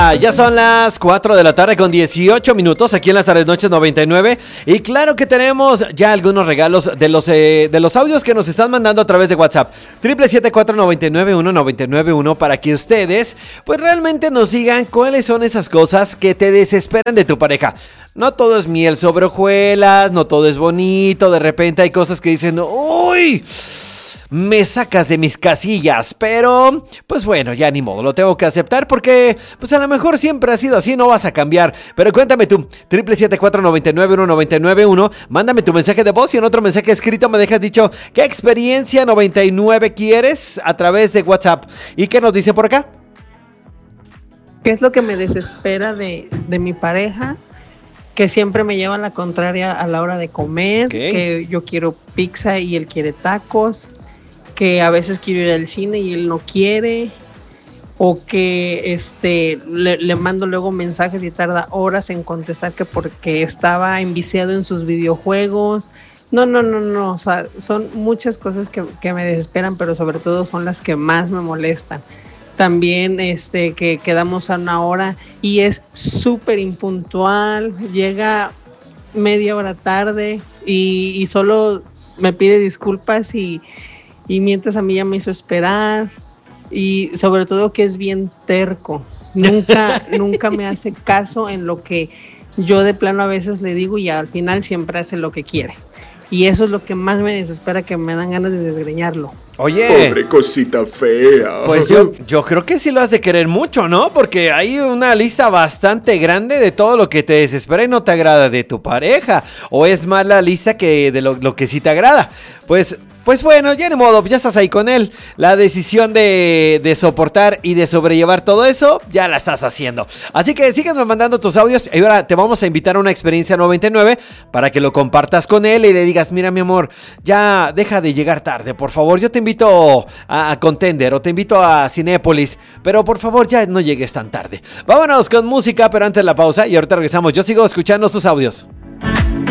Hola, ya son las 4 de la tarde con 18 minutos aquí en las tardes noches 99. Y claro que tenemos ya algunos regalos de los audios que nos están mandando a través de WhatsApp. 777-499-1991 para que ustedes pues realmente nos digan cuáles son esas cosas que te desesperan de tu pareja. No todo es miel sobre hojuelas, no todo es bonito. De repente hay cosas que dicen, ¡uy! Me sacas de mis casillas, pero pues bueno, ya ni modo, lo tengo que aceptar porque pues a lo mejor siempre ha sido así, no vas a cambiar. Pero cuéntame tú, 777-499-1991, mándame tu mensaje de voz y en otro mensaje escrito me dejas dicho qué experiencia 99 quieres a través de WhatsApp. ¿Y qué nos dice por acá? ¿Qué es lo que me desespera de mi pareja? Que siempre me lleva a la contraria a la hora de comer, que yo quiero pizza y él quiere tacos, que a veces quiero ir al cine y él no quiere, o que le mando luego mensajes y tarda horas en contestar que porque estaba enviciado en sus videojuegos. No, o sea, son muchas cosas que me desesperan, pero sobre todo son las que más me molestan. También que quedamos a una hora y es súper impuntual, llega media hora tarde y solo me pide disculpas y mientras a mí ya me hizo esperar, y sobre todo que es bien terco, nunca me hace caso en lo que yo de plano a veces le digo y al final siempre hace lo que quiere. Y eso es lo que más me desespera, que me dan ganas de desgreñarlo. Oye, pobre cosita fea. Pues yo creo que sí lo has de querer mucho, ¿no? Porque hay una lista bastante grande de todo lo que te desespera y no te agrada de tu pareja. O es más la lista que de lo que sí te agrada. Pues bueno, ya de modo, ya estás ahí con él. La decisión de soportar y de sobrellevar todo eso, ya la estás haciendo. Así que sígueme mandando tus audios y ahora te vamos a invitar a una experiencia 99 para que lo compartas con él y le digas, mira mi amor, ya deja de llegar tarde, por favor. Yo te invito a Contender o te invito a Cinépolis, pero por favor ya no llegues tan tarde. Vámonos con música, pero antes la pausa y ahorita regresamos. Yo sigo escuchando sus audios.